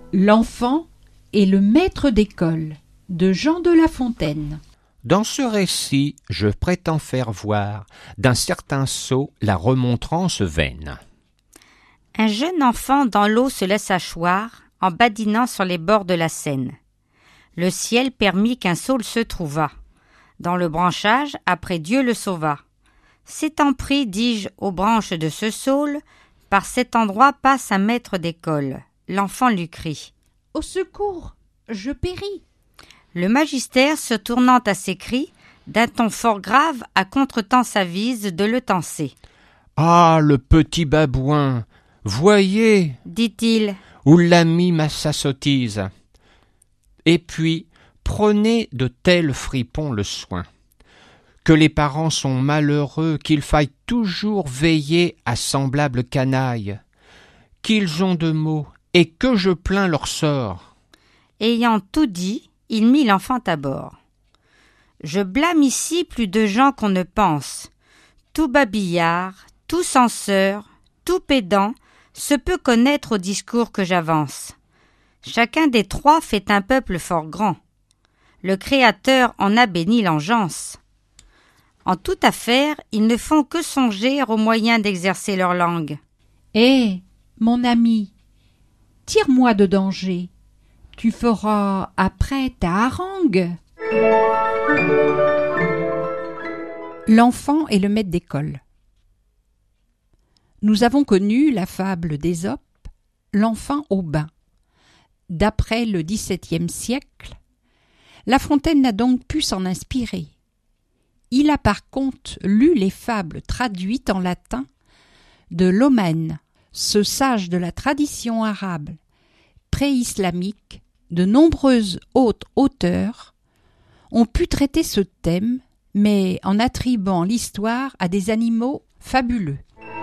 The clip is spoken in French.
L'enfant et le maître d'école de Jean de La Fontaine. Dans ce récit, je prétends faire voir d'un certain sot la remontrance vaine. Un jeune enfant dans l'eau se laissa choir en badinant sur les bords de la Seine. Le ciel permit qu'un saule se trouvât. Dans le branchage, après Dieu le sauva. S'étant pris, dis-je, aux branches de ce saule, par cet endroit passe un maître d'école. L'enfant lui crie. « Au secours, je péris !» Le magister, se tournant à ses cris, d'un ton fort grave, à contretemps s'avise de le tancer. « Ah, le petit babouin, voyez, dit-il, où l'a mis sa sottise. Et puis, prenez de tels fripons le soin, que les parents sont malheureux, qu'il faille toujours veiller à semblable canaille, qu'ils ont de maux, et que je plains leur sort. » Ayant tout dit, il mit l'enfant à bord. Je blâme ici plus de gens qu'on ne pense. Tout babillard, tout censeur, tout pédant se peut connaître au discours que j'avance. Chacun des trois fait un peuple fort grand. Le Créateur en a béni l'engeance. En toute affaire, ils ne font que songer aux moyens d'exercer leur langue. Hé, mon ami, tire-moi de danger. Tu feras après ta harangue. L'enfant et le maître d'école. Nous avons connu la fable d'Ésope, l'enfant au bain. D'après le XVIIe siècle, La Fontaine n'a donc pu s'en inspirer. Il a par contre lu les fables traduites en latin de Lomène, ce sage de la tradition arabe pré-islamique. De nombreux autres auteurs ont pu traiter ce thème, mais en attribuant l'histoire à des animaux fabuleux.